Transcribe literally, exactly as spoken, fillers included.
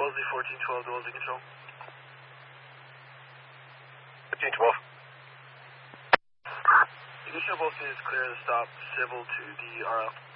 Wellesley fourteen twelve to Wellesley Control. fourteen twelve. You can show both is clear to stop civil to the R L.